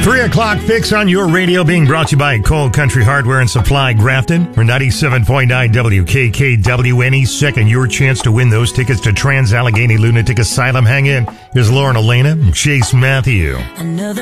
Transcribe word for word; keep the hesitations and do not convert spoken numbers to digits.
Three o'clock fix on your radio, being brought to you by Cole Country Hardware and Supply Grafton. We're ninety-seven point nine W K K W. Any second, your chance to win those tickets to Trans Allegheny Lunatic Asylum. Hang in. Here's Lauren Elena and Chase Matthew. Another